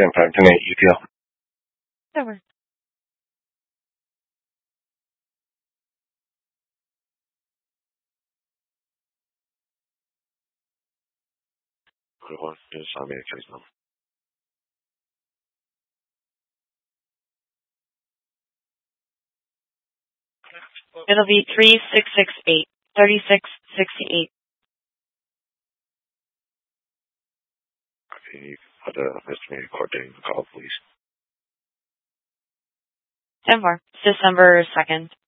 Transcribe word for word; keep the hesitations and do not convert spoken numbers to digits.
ten five ten eight U T L. Over. Hold on, just saw me a case number. It'll be three six six eight, thirty-six sixty-eight. Okay, you can put a estimated court date in the call, please. ten four, December second.